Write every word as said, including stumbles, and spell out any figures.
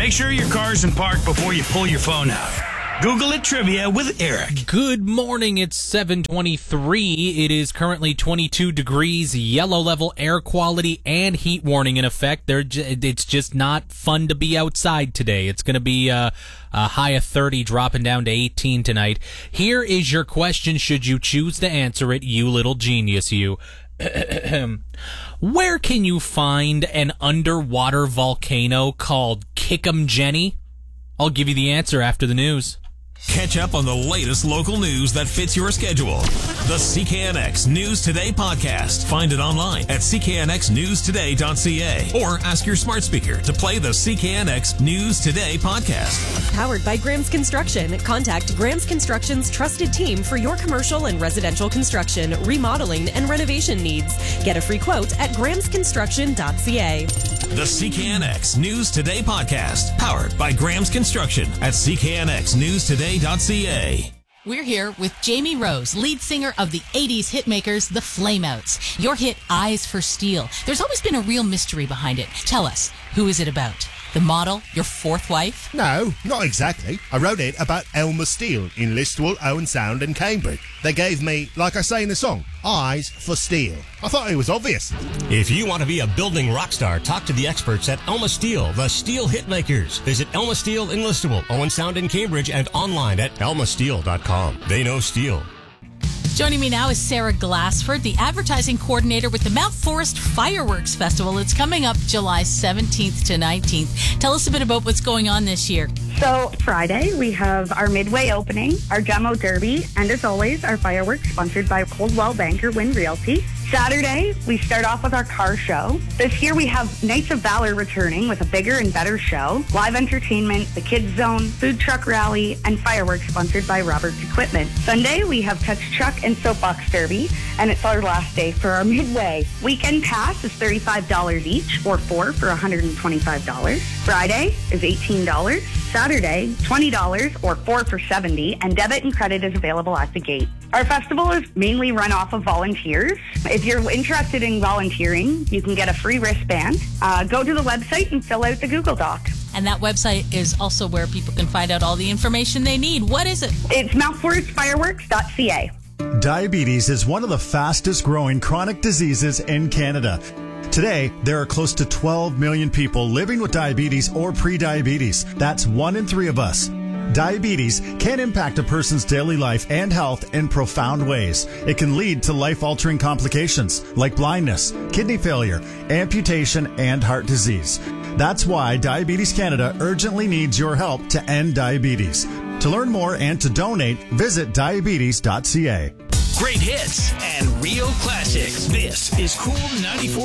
Make sure your car's in park before you pull your phone out. Google it trivia with Eric. Good morning. It's seven twenty-three. It is currently twenty-two degrees, yellow level air quality and heat warning in effect. They're j- it's just not fun to be outside today. It's going to be uh, a high of thirty, dropping down to eighteen tonight. Here is your question, should you choose to answer it, you little genius, you. Where can you find an underwater volcano called Kickum Jenny? I'll give you the answer after the news. Catch up on the latest local news that fits your schedule. The C K N X News Today podcast. Find it online at c k n x news today dot c a or ask your smart speaker to play the C K N X News Today podcast. Powered by Graham's Construction. Contact Graham's Construction's trusted team for your commercial and residential construction, remodeling, and renovation needs. Get a free quote at grahams construction dot c a. The C K N X News Today podcast. Powered by Graham's Construction at c k n x news today dot c a. We're here with Jamie Rose, lead singer of the eighties hitmakers, the Flameouts. Your hit, Eyes for Steel. There's always been a real mystery behind it. Tell us, who is it about? The model, your fourth wife? No, not exactly. I wrote it about Elmer Steele in Listowel, Owen Sound and Cambridge. They gave me, like I say in the song, Eyes for Steel. I thought it was obvious. If you want to be a building rock star, talk to the experts at Elma Steel, the Steel Hitmakers. Visit Elma Steel in Listowel, Owen Sound in Cambridge, and online at elma steel dot com. They know steel. Joining me now is Sarah Glassford, the advertising coordinator with the Mount Forest Fireworks Festival. It's coming up July seventeenth to nineteenth. Tell us a bit about what's going on this year. So Friday, we have our midway opening, our demo derby, and as always, our fireworks sponsored by Coldwell Banker Wind Realty. Saturday, we start off with our car show. This year, we have Knights of Valor returning with a bigger and better show, live entertainment, the Kids Zone, food truck rally, and fireworks sponsored by Roberts Equipment. Sunday, we have Touch Truck and Soapbox Derby, and it's our last day for our midway. Weekend pass is thirty-five dollars each, or four for one hundred twenty-five dollars. Friday is eighteen dollars. Saturday, twenty dollars, or four for seventy dollars, and debit and credit is available at the gate. Our festival is mainly run off of volunteers. If you're interested in volunteering, you can get a free wristband. Uh, go to the website and fill out the Google Doc. And that website is also where people can find out all the information they need. What is it? It's mount forest fireworks dot c a. Diabetes is one of the fastest growing chronic diseases in Canada. Today, there are close to twelve million people living with diabetes or prediabetes. That's one in three of us. Diabetes can impact a person's daily life and health in profound ways. It can lead to life-altering complications like blindness, kidney failure, amputation, and heart disease. That's why Diabetes Canada urgently needs your help to end diabetes. To learn more and to donate, visit diabetes dot c a. Great hits and real classics. This is Cool ninety-four.